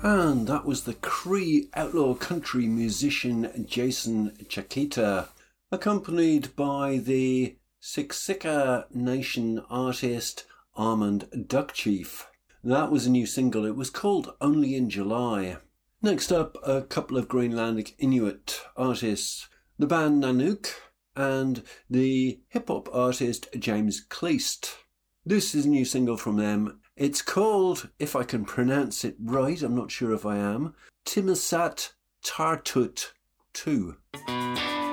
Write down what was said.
And that was the Cree outlaw country musician Jason Chiquita, accompanied by the Siksika Nation artist Armand Duckchief. That was a new single. It was called Only in July. Next up, a couple of Greenlandic Inuit artists, the band Nanook and the hip-hop artist James Kleist. This is a new single from them. It's called, if I can pronounce it right, I'm not sure if I am, Timisat Tartut 2.